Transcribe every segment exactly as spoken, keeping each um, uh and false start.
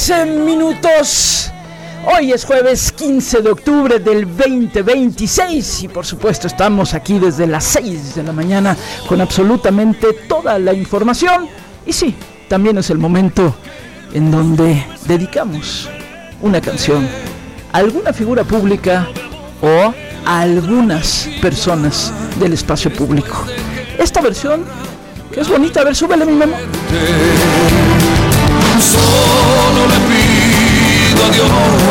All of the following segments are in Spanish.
trece minutos. Hoy es jueves quince de octubre del veinte veintiséis y por supuesto estamos aquí desde las seis de la mañana con absolutamente toda la información. Y sí, también es el momento en donde dedicamos una canción a alguna figura pública o a algunas personas del espacio público. Esta versión, que es bonita, a ver, súbele, mi Memo. Solo le pido a Dios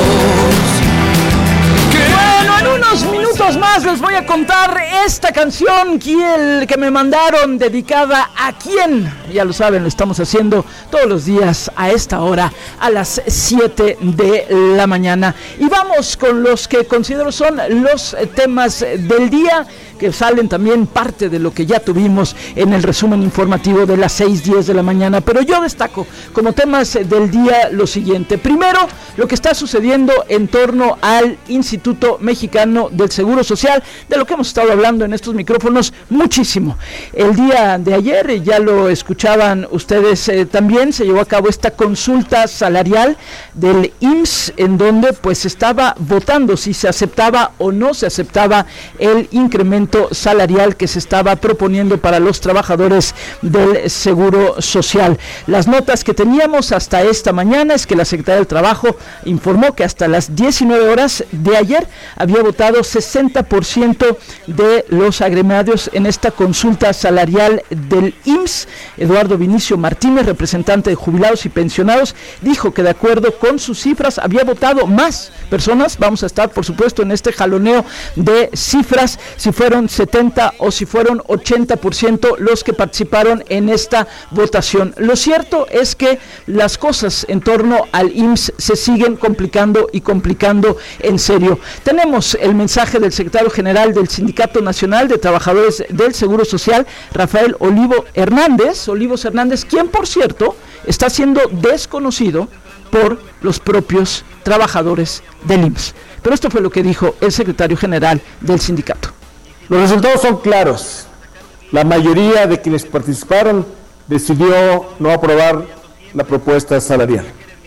que... Bueno, en unos minutos más les voy a contar esta canción que, que me mandaron, dedicada a quién. Ya lo saben, lo estamos haciendo todos los días a esta hora, a las siete de la mañana. Y vamos con los que considero son los temas del día, que salen también parte de lo que ya tuvimos en el resumen informativo de las seis diez de la mañana, pero yo destaco como temas del día lo siguiente. Primero, lo que está sucediendo en torno al Instituto Mexicano del Seguro Social, de lo que hemos estado hablando en estos micrófonos muchísimo. El día de ayer, ya lo escuchaban ustedes eh, también, se llevó a cabo esta consulta salarial del I M S S, en donde pues estaba votando si se aceptaba o no se aceptaba el incremento salarial que se estaba proponiendo para los trabajadores del Seguro Social. Las notas que teníamos hasta esta mañana es que la Secretaría del Trabajo informó que hasta las diecinueve horas de ayer había votado sesenta por ciento de los agremiados en esta consulta salarial del I M S S. Eduardo Vinicio Martínez, representante de jubilados y pensionados, dijo que de acuerdo con sus cifras había votado más personas. Vamos a estar, por supuesto, en este jaloneo de cifras, si fueron setenta o si fueron ochenta por ciento los que participaron en esta votación. Lo cierto es que las cosas en torno al I M S S se siguen complicando y complicando en serio. Tenemos el mensaje del secretario general del Sindicato Nacional de Trabajadores del Seguro Social, Rafael Olivo Hernández, Olivos Hernández, quien por cierto está siendo desconocido por los propios trabajadores del I M S S. Pero esto fue lo que dijo el secretario general del sindicato. Los resultados son claros. La mayoría de quienes participaron decidió no aprobar la propuesta salarial.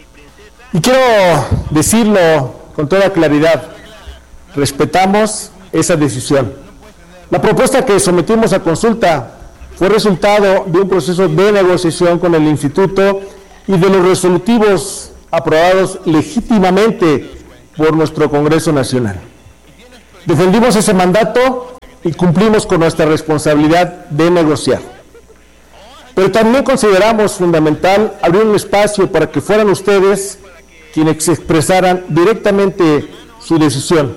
Y quiero decirlo con toda claridad, respetamos esa decisión. La propuesta que sometimos a consulta fue resultado de un proceso de negociación con el instituto y de los resolutivos aprobados legítimamente por nuestro Congreso Nacional. Defendimos ese mandato y cumplimos con nuestra responsabilidad de negociar. Pero también consideramos fundamental abrir un espacio para que fueran ustedes quienes expresaran directamente su decisión.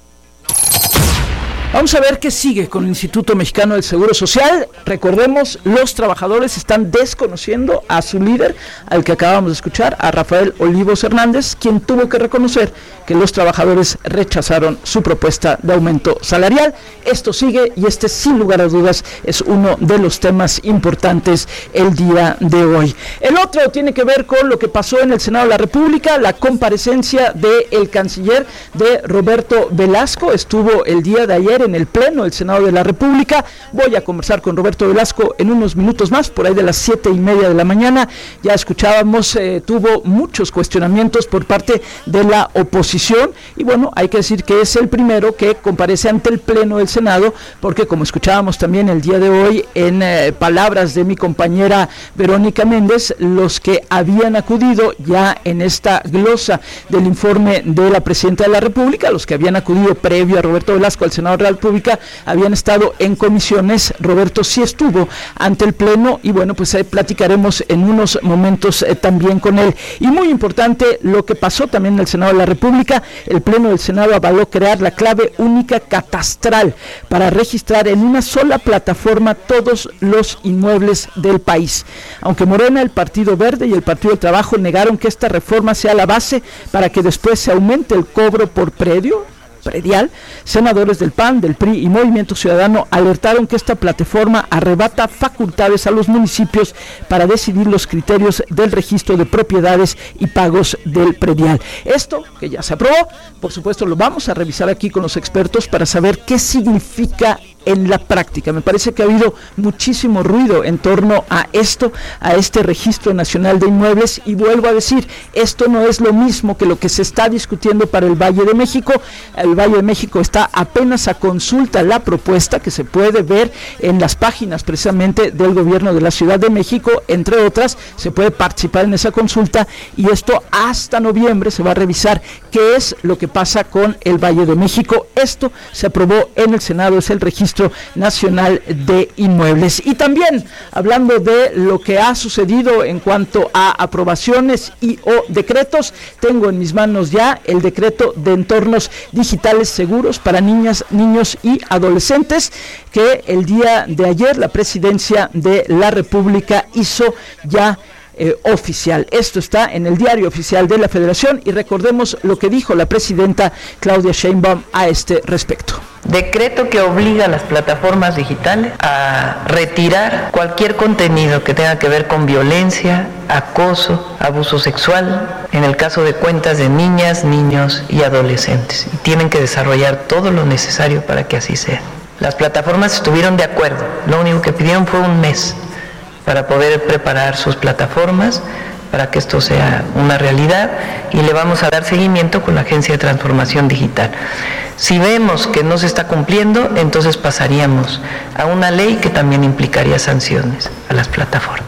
Vamos a ver qué sigue con el Instituto Mexicano del Seguro Social. Recordemos, los trabajadores están desconociendo a su líder, al que acabamos de escuchar, a Rafael Olivos Hernández, quien tuvo que reconocer que los trabajadores rechazaron su propuesta de aumento salarial. Esto sigue y este, sin lugar a dudas, es uno de los temas importantes el día de hoy. El otro tiene que ver con lo que pasó en el Senado de la República, la comparecencia del canciller de Roberto Velasco. Estuvo el día de ayer en el Pleno del Senado de la República. Voy a conversar con Roberto Velasco en unos minutos más, por ahí de las siete y media de la mañana. Ya escuchábamos, eh, tuvo muchos cuestionamientos por parte de la oposición y bueno, hay que decir que es el primero que comparece ante el Pleno del Senado, porque como escuchábamos también el día de hoy en eh, palabras de mi compañera Verónica Méndez, los que habían acudido ya en esta glosa del informe de la Presidenta de la República, los que habían acudido previo a Roberto Velasco al Senado de la República, habían estado en comisiones. Roberto sí estuvo ante el Pleno y bueno, pues ahí platicaremos en unos momentos eh, también con él. Y muy importante lo que pasó también en el Senado de la República. El Pleno del Senado avaló crear la clave única catastral para registrar en una sola plataforma todos los inmuebles del país. Aunque Morena, el Partido Verde y el Partido del Trabajo negaron que esta reforma sea la base para que después se aumente el cobro por predio, predial, senadores del P A N, del P R I y Movimiento Ciudadano alertaron que esta plataforma arrebata facultades a los municipios para decidir los criterios del registro de propiedades y pagos del predial. Esto, que ya se aprobó, por supuesto lo vamos a revisar aquí con los expertos para saber qué significa en la práctica. Me parece que ha habido muchísimo ruido en torno a esto, a este Registro Nacional de Inmuebles, y vuelvo a decir, esto no es lo mismo que lo que se está discutiendo para el Valle de México. El Valle de México está apenas a consulta la propuesta, que se puede ver en las páginas precisamente del gobierno de la Ciudad de México, entre otras, se puede participar en esa consulta, y esto hasta noviembre se va a revisar qué es lo que pasa con el Valle de México. Esto se aprobó en el Senado, es el Registro Nacional de Inmuebles. Y también, hablando de lo que ha sucedido en cuanto a aprobaciones y o decretos, tengo en mis manos ya el decreto de entornos digitales seguros para niñas, niños y adolescentes, que el día de ayer la Presidencia de la República hizo ya Eh, oficial. Esto está en el Diario Oficial de la Federación, y recordemos lo que dijo la presidenta Claudia Sheinbaum a este respecto. Decreto que obliga a las plataformas digitales a retirar cualquier contenido que tenga que ver con violencia, acoso, abuso sexual, en el caso de cuentas de niñas, niños y adolescentes. Y tienen que desarrollar todo lo necesario para que así sea. Las plataformas estuvieron de acuerdo, lo único que pidieron fue un mes para poder preparar sus plataformas, para que esto sea una realidad, y le vamos a dar seguimiento con la Agencia de Transformación Digital. Si vemos que no se está cumpliendo, entonces pasaríamos a una ley que también implicaría sanciones a las plataformas.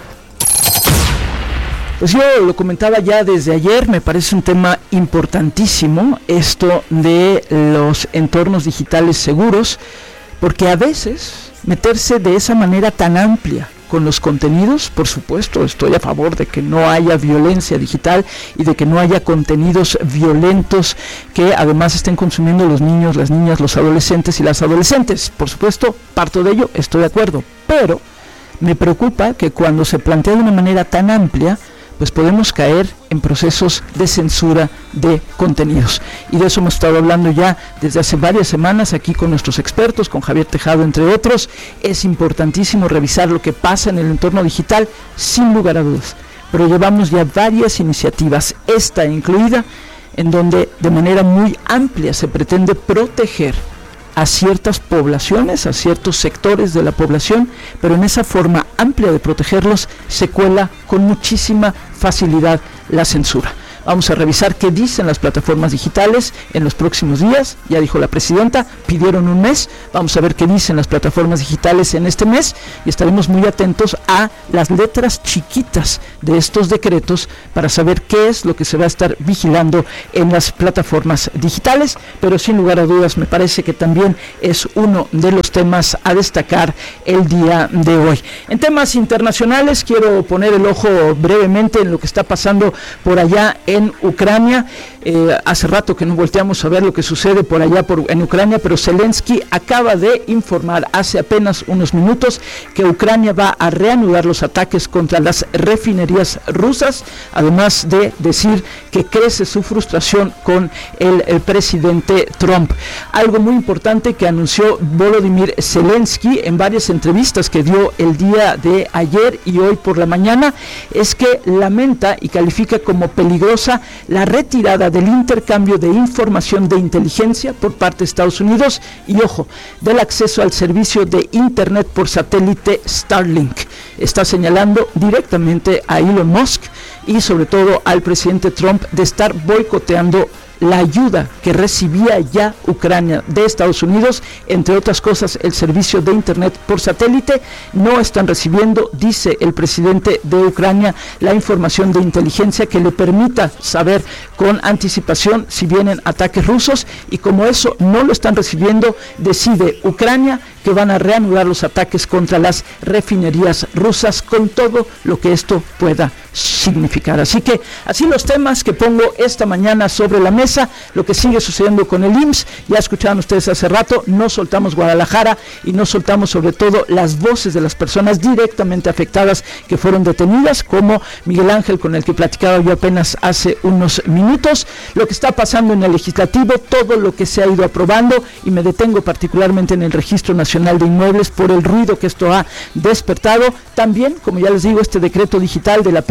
Pues yo lo comentaba ya desde ayer, me parece un tema importantísimo esto de los entornos digitales seguros, porque a veces meterse de esa manera tan amplia con los contenidos, por supuesto, estoy a favor de que no haya violencia digital y de que no haya contenidos violentos que además estén consumiendo los niños, las niñas, los adolescentes y las adolescentes. Por supuesto, parto de ello, estoy de acuerdo, pero me preocupa que cuando se plantea de una manera tan amplia, pues podemos caer en procesos de censura de contenidos. Y de eso hemos estado hablando ya desde hace varias semanas aquí con nuestros expertos, con Javier Tejado, entre otros. Es importantísimo revisar lo que pasa en el entorno digital, sin lugar a dudas. Pero llevamos ya varias iniciativas, esta incluida, en donde de manera muy amplia se pretende proteger a ciertas poblaciones, a ciertos sectores de la población, pero en esa forma amplia de protegerlos se cuela con muchísima facilidad la censura. Vamos a revisar qué dicen las plataformas digitales en los próximos días. Ya dijo la presidenta, pidieron un mes. Vamos a ver qué dicen las plataformas digitales en este mes, y estaremos muy atentos a las letras chiquitas de estos decretos para saber qué es lo que se va a estar vigilando en las plataformas digitales. Pero sin lugar a dudas me parece que también es uno de los temas a destacar el día de hoy. En temas internacionales quiero poner el ojo brevemente en lo que está pasando por allá en en Ucrania. Eh, hace rato que no volteamos a ver lo que sucede por allá por, en Ucrania, pero Zelensky acaba de informar hace apenas unos minutos que Ucrania va a reanudar los ataques contra las refinerías rusas, además de decir que crece su frustración con el, el presidente Trump. Algo muy importante que anunció Volodymyr Zelensky en varias entrevistas que dio el día de ayer y hoy por la mañana es que lamenta y califica como peligrosa la retirada del intercambio de información de inteligencia por parte de Estados Unidos y, ojo, del acceso al servicio de internet por satélite Starlink. Está señalando directamente a Elon Musk y sobre todo al presidente Trump de estar boicoteando la ayuda que recibía ya Ucrania de Estados Unidos, entre otras cosas el servicio de internet por satélite. No están recibiendo, dice el presidente de Ucrania, la información de inteligencia que le permita saber con anticipación si vienen ataques rusos, y como eso no lo están recibiendo, decide Ucrania que van a reanudar los ataques contra las refinerías rusas, con todo lo que esto pueda significar. Así que así los temas que pongo esta mañana sobre la mesa. Lo que sigue sucediendo con el I M S S, ya escucharon ustedes hace rato, no soltamos Guadalajara y no soltamos sobre todo las voces de las personas directamente afectadas que fueron detenidas, como Miguel Ángel, con el que platicaba yo apenas hace unos minutos, lo que está pasando en el legislativo, todo lo que se ha ido aprobando, y me detengo particularmente en el Registro Nacional de Inmuebles por el ruido que esto ha despertado. También, como ya les digo, este decreto digital de la presidencia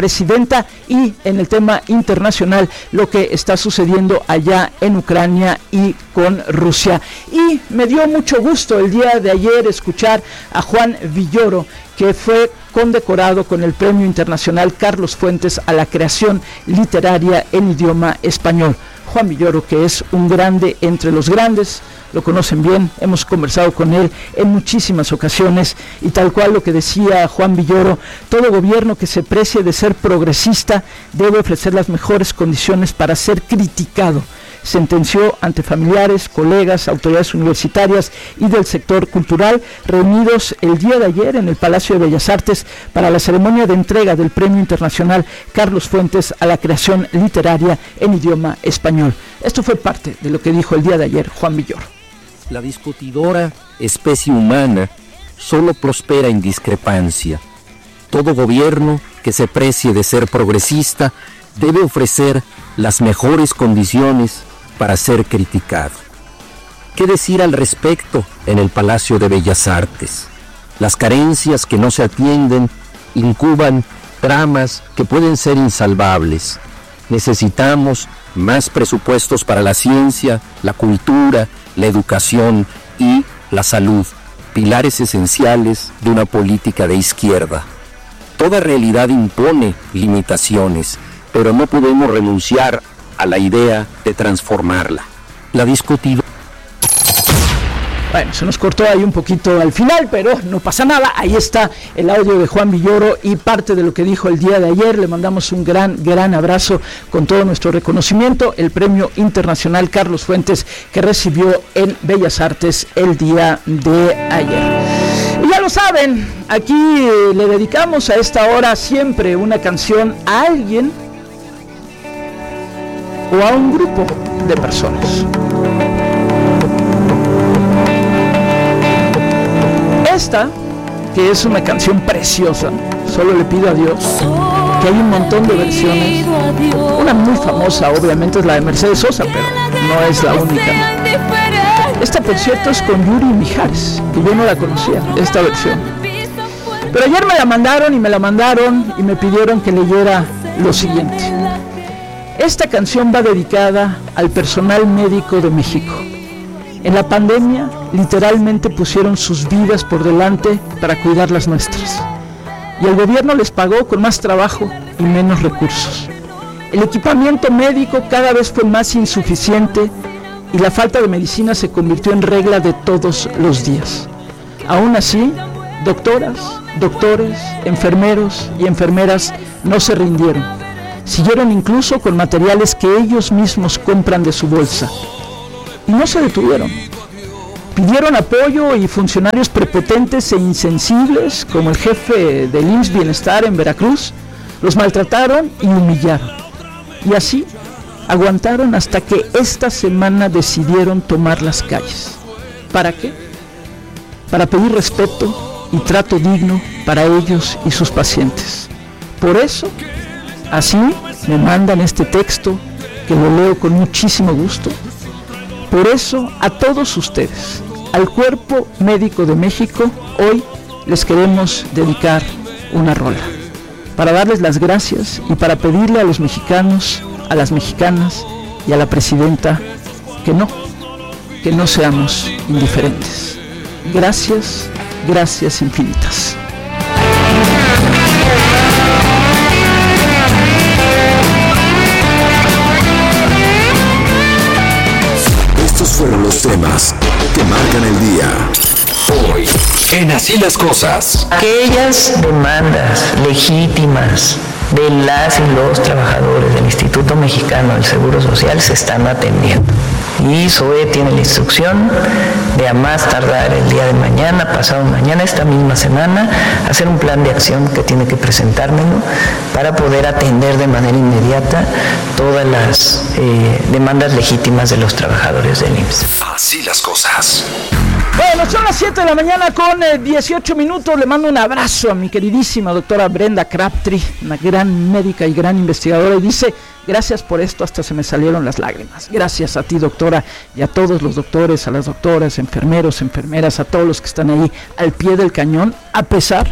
presidenta, y en el tema internacional lo que está sucediendo allá en Ucrania y con Rusia. Y me dio mucho gusto el día de ayer escuchar a Juan Villoro, que fue condecorado con el Premio Internacional Carlos Fuentes a la creación literaria en idioma español. Juan Villoro, que es un grande entre los grandes, lo conocen bien, hemos conversado con él en muchísimas ocasiones, y tal cual lo que decía Juan Villoro, todo gobierno que se precie de ser progresista debe ofrecer las mejores condiciones para ser criticado. Sentenció ante familiares, colegas, autoridades universitarias y del sector cultural reunidos el día de ayer en el Palacio de Bellas Artes para la ceremonia de entrega del Premio Internacional Carlos Fuentes a la creación literaria en idioma español. Esto fue parte de lo que dijo el día de ayer Juan Villoro. La discutidora especie humana solo prospera en discrepancia. Todo gobierno que se precie de ser progresista debe ofrecer las mejores condiciones para ser criticado. ¿Qué decir al respecto en el Palacio de Bellas Artes? Las carencias que no se atienden incuban tramas que pueden ser insalvables. Necesitamos más presupuestos para la ciencia, la cultura, la educación y la salud, pilares esenciales de una política de izquierda. Toda realidad impone limitaciones, pero no podemos renunciar a la idea de transformarla. La discutida. Bueno, se nos cortó ahí un poquito al final, pero no pasa nada. Ahí está el audio de Juan Villoro y parte de lo que dijo el día de ayer. Le mandamos un gran, gran abrazo con todo nuestro reconocimiento. El Premio Internacional Carlos Fuentes que recibió en Bellas Artes el día de ayer. Y ya lo saben, aquí le dedicamos a esta hora siempre una canción a alguien o a un grupo de personas. Esta, que es una canción preciosa, Solo le pido a Dios, que hay un montón de versiones. Una muy famosa, obviamente, es la de Mercedes Sosa, pero no es la única. Esta, por cierto, es con Yuri Mijares, que yo no la conocía, esta versión. Pero ayer me la mandaron y me la mandaron y me pidieron que leyera lo siguiente. Esta canción va dedicada al personal médico de México. En la pandemia, literalmente pusieron sus vidas por delante para cuidar las nuestras. Y el gobierno les pagó con más trabajo y menos recursos. El equipamiento médico cada vez fue más insuficiente y la falta de medicina se convirtió en regla de todos los días. Aún así, doctoras, doctores, enfermeros y enfermeras no se rindieron. Siguieron incluso con materiales que ellos mismos compran de su bolsa. Y no se detuvieron. Pidieron apoyo y funcionarios prepotentes e insensibles, como el jefe del I M S S Bienestar en Veracruz, los maltrataron y humillaron. Y así aguantaron hasta que esta semana decidieron tomar las calles. ¿Para qué? Para pedir respeto y trato digno para ellos y sus pacientes. Por eso, así me mandan este texto, que lo leo con muchísimo gusto. Por eso, a todos ustedes, al Cuerpo Médico de México, hoy les queremos dedicar una rola, para darles las gracias y para pedirle a los mexicanos, a las mexicanas y a la presidenta que no, que no seamos indiferentes. Gracias, gracias infinitas. Estos fueron los temas que marcan el día. Hoy, en Así las Cosas. Aquellas demandas legítimas de las y los trabajadores del Instituto Mexicano del Seguro Social se están atendiendo. Y S O E tiene la instrucción de a más tardar el día de mañana, pasado mañana, esta misma semana, hacer un plan de acción que tiene que presentármelo para poder atender de manera inmediata todas las eh, demandas legítimas de los trabajadores del I M S S. Así las cosas. Bueno, son las siete de la mañana con eh, dieciocho minutos. Le mando un abrazo a mi queridísima doctora Brenda Crabtree, una gran médica y gran investigadora, y dice: gracias por esto, hasta se me salieron las lágrimas. Gracias a ti, doctora, y a todos los doctores, a las doctoras, enfermeros, enfermeras, a todos los que están ahí al pie del cañón, a pesar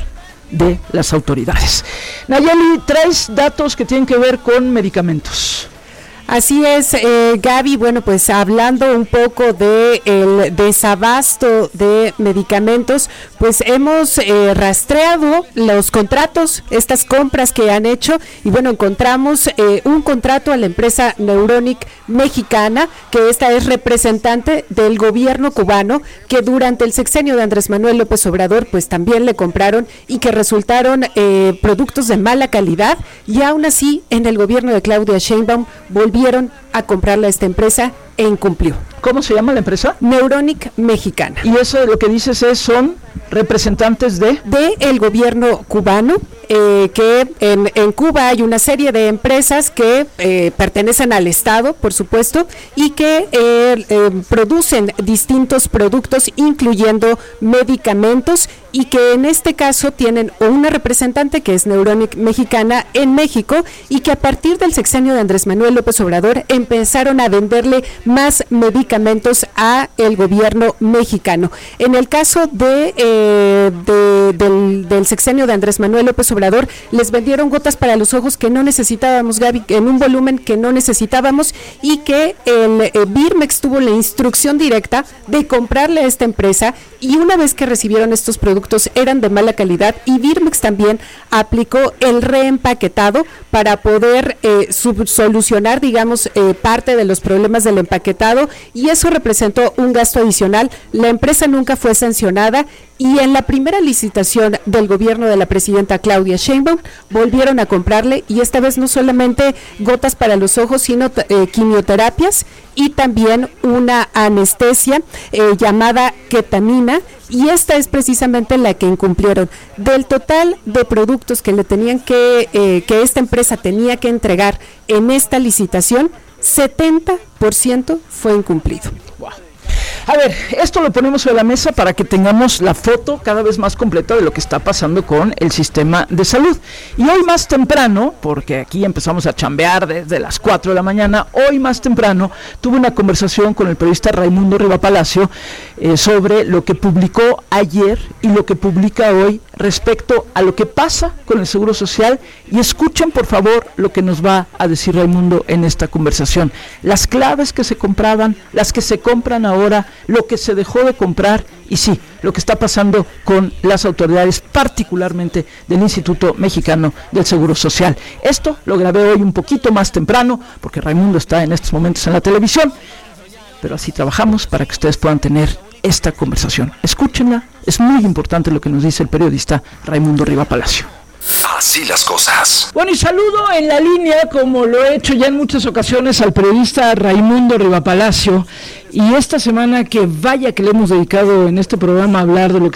de las autoridades. Nayeli, traes datos que tienen que ver con medicamentos. Así es, eh, Gaby, bueno, pues hablando un poco de el desabasto de medicamentos, pues hemos eh, rastreado los contratos, estas compras que han hecho, y bueno, encontramos eh, un contrato a la empresa Neuronic mexicana, que esta es representante del gobierno cubano, que durante el sexenio de Andrés Manuel López Obrador, pues también le compraron y que resultaron eh, productos de mala calidad, y aún así, en el gobierno de Claudia Sheinbaum, volvieron a comprarle a esta empresa e incumplió. ¿Cómo se llama la empresa? Neuronic mexicana. Y eso de lo que dices es, son representantes de... De el gobierno cubano, eh, que en, en Cuba hay una serie de empresas que eh, pertenecen al Estado, por supuesto, y que eh, eh, producen distintos productos, incluyendo medicamentos, y que en este caso tienen una representante que es Neuronic mexicana en México, y que a partir del sexenio de Andrés Manuel López Obrador empezaron a venderle más medicamentos a el gobierno mexicano. En el caso de, eh, de del, del sexenio de Andrés Manuel López Obrador, les vendieron gotas para los ojos que no necesitábamos, Gaby, en un volumen que no necesitábamos, y que el eh, Birmex tuvo la instrucción directa de comprarle a esta empresa, y una vez que recibieron estos productos eran de mala calidad, y Birmex también aplicó el reempaquetado para poder eh, sub- solucionar, digamos, eh, parte de los problemas del empaquetado, y eso representó un gasto adicional. La empresa nunca fue sancionada, y en la primera licitación del gobierno de la presidenta Claudia Sheinbaum volvieron a comprarle, y esta vez no solamente gotas para los ojos, sino eh, quimioterapias y también una anestesia eh, llamada ketamina, y esta es precisamente la que incumplieron. Del total de productos que le tenían que, eh, que esta empresa tenía que entregar en esta licitación, setenta por ciento fue incumplido. Wow. A ver, esto lo ponemos sobre la mesa para que tengamos la foto cada vez más completa de lo que está pasando con el sistema de salud. Y hoy más temprano, porque aquí empezamos a chambear desde las cuatro de la mañana, hoy más temprano tuve una conversación con el periodista Raimundo Riva Palacio eh, sobre lo que publicó ayer y lo que publica hoy respecto a lo que pasa con el Seguro Social. Y escuchen por favor lo que nos va a decir Raimundo en esta conversación. Las claves que se compraban, las que se compran ahora, lo que se dejó de comprar, y sí, lo que está pasando con las autoridades, particularmente del Instituto Mexicano del Seguro Social. Esto lo grabé hoy un poquito más temprano, porque Raimundo está en estos momentos en la televisión, pero así trabajamos para que ustedes puedan tener esta conversación. Escúchenla, es muy importante lo que nos dice el periodista Raimundo Riva Palacio. Así las cosas. Bueno, y saludo en la línea, como lo he hecho ya en muchas ocasiones, al periodista Raimundo Riva Palacio. Y esta semana, que vaya que le hemos dedicado en este programa a hablar de lo que